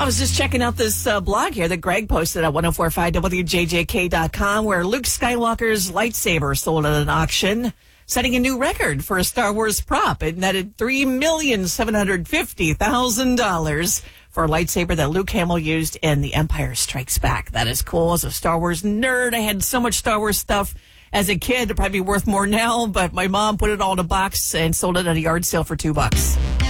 I was just checking out this blog here that Greg posted at 1045WJJK.com where Luke Skywalker's lightsaber sold at an auction, setting a new record for a Star Wars prop. It netted $3,750,000 for a lightsaber that Luke Hamill used in The Empire Strikes Back. That is cool. As a Star Wars nerd, I had so much Star Wars stuff as a kid. It'd probably be worth more now, but my mom put it all in a box and sold it at a yard sale for $2.